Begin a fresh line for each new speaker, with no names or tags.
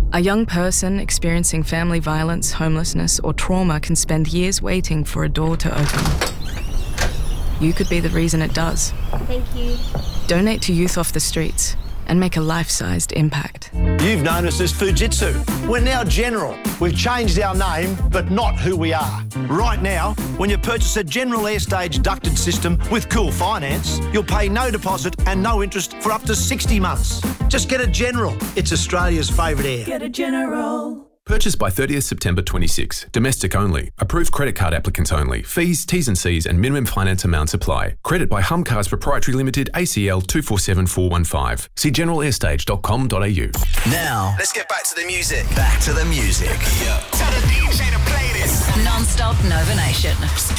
A young person experiencing family violence, homelessness, or trauma can spend years waiting for a door to open. You could be the reason it does.
Thank you.
Donate to Youth Off the Streets and make a life-sized impact.
You've known us as Fujitsu. We're now General. We've changed our name, but not who we are. Right now, when you purchase a General Airstage ducted system with Cool Finance, you'll pay no deposit and no interest for up to 60 months. Just get a General. It's Australia's favourite air.
Get a General.
Purchase by 30th September 26. Domestic only. Approved credit card applicants only. Fees, T's and C's and minimum finance amounts apply. Credit by Humcars Proprietary Limited, ACL 247415. See generalair.com.au.
Now, let's get back to the music. Back to the music.
Tell the DJ to play this.
Non-stop Nova Nation.